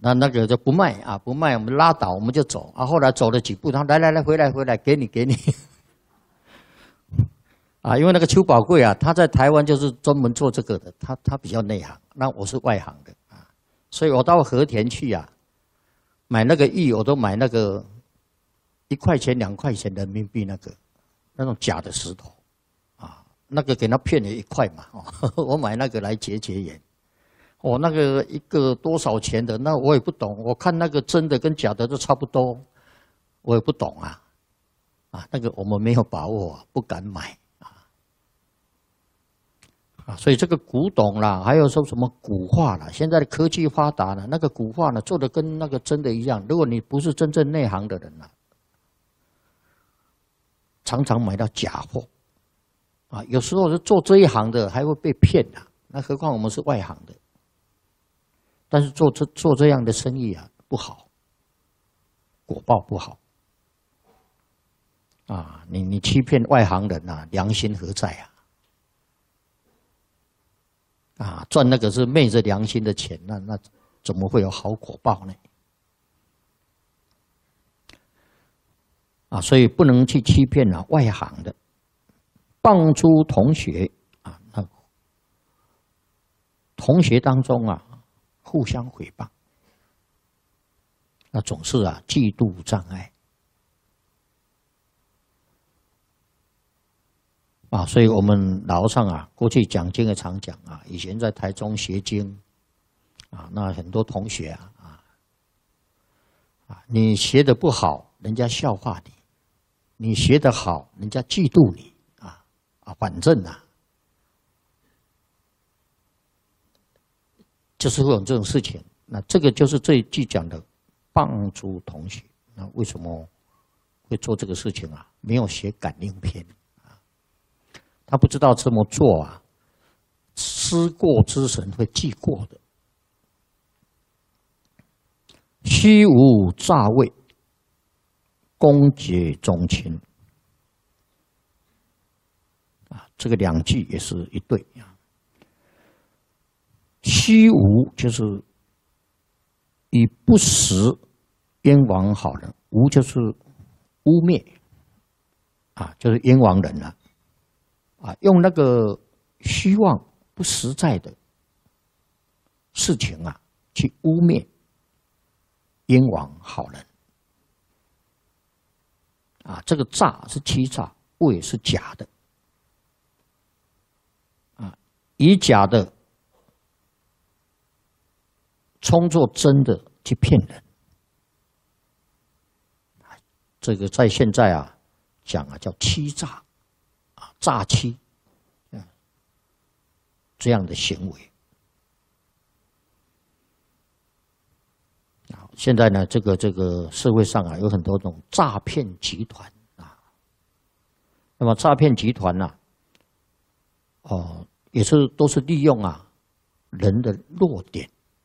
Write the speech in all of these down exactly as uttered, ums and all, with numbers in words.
那那个就不卖啊，不卖，我们拉倒，我们就走啊。后来走了几步，他来来来，回来回来，给你给你。啊，因为那个邱宝贵啊，他在台湾就是专门做这个的，他他比较内行，那我是外行的啊，所以我到和田去啊，买那个玉，我都买那个一块钱、两块钱人民币那个那种假的石头啊，那个给他骗了一块嘛，哦、我买那个来结结缘。哦，那个一个多少钱的，那我也不懂，我看那个真的跟假的都差不多，我也不懂啊，啊，那个我们没有把握啊，不敢买。啊，所以这个古董啦，还有说什么古画啦，现在的科技发达了，那个古画呢做的跟那个真的一样。如果你不是真正内行的人呐、啊，常常买到假货，啊，有时候是做这一行的还会被骗啊，那何况我们是外行的。但是做这做这样的生意啊，不好，果报不好。啊，你你欺骗外行人啊，良心何在啊？啊，赚那个是昧着良心的钱，那那怎么会有好果报呢？啊，所以不能去欺骗啊外行的，帮助同学啊，那同学当中啊，互相诽谤，那总是啊嫉妒障碍。啊，所以我们老和尚啊，过去讲经也常讲啊，以前在台中学经，啊，那很多同学啊，啊，啊，你学的不好，人家笑话你；你学得好，人家嫉妒你，啊啊，反正啊，就是会有这种事情。那这个就是这一句讲的帮助同学。那为什么会做这个事情啊？没有学感应篇。他不知道这么做啊，思过之神会记过的。虚无诈伪，公结忠亲。啊，这个两句也是一对啊。虚无就是以不实冤枉好人，无就是污蔑，啊，就是冤枉人了、啊。啊，用那个虚妄不实在的事情啊，去污蔑、冤枉好人。啊，这个诈是欺诈，伪是假的。啊，以假的充作真的去骗人。这个在现在啊讲啊叫欺诈。诈欺，嗯，这样的行为，啊，现在呢，这个这个社会上啊，有很多种诈骗集团啊。那么诈骗集团呢、啊，哦，也是都是利用啊人的弱点。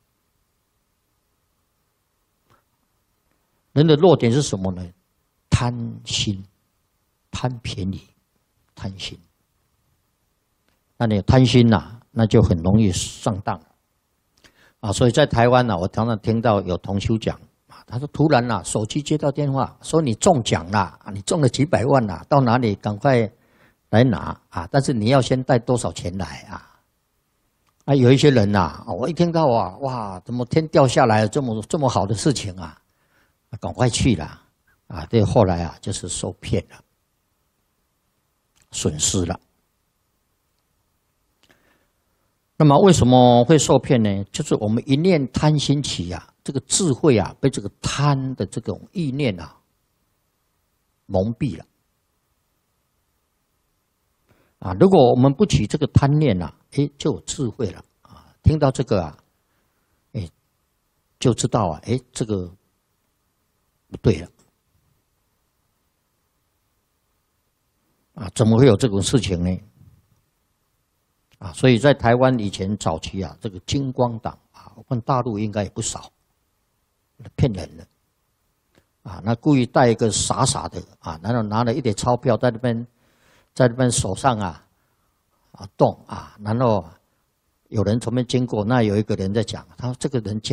人的弱点是什么呢？贪心，贪便宜。贪心，那你贪心呐、啊，那就很容易上当啊。所以在台湾呢、啊，我常常听到有同修讲啊，他说突然呐、啊，手机接到电话，说你中奖啦，你中了几百万啦，到哪里赶快来拿啊！但是你要先带多少钱来啊？啊，有一些人呐、啊，我一听到啊，哇，怎么天掉下来这么这么好的事情啊，赶快去了啊！对，后来啊，就是受骗了。损失了。那么为什么会受骗呢？就是我们一念贪心起啊，这个智慧啊，被这个贪的这种意念啊蒙蔽了。啊，如果我们不起这个贪念啊，哎，就有智慧了啊。听到这个啊，哎，就知道啊，哎，这个不对了。啊，怎么会有这种事情呢？啊，所以在台湾以前早期啊，这个金光党啊，我看大陆应该也不少，骗人的。啊，那故意带一个傻傻的啊，然后拿了一点钞票在那边，在那边手上啊啊动啊，然后有人从那边经过，那有一个人在讲，他说这个人家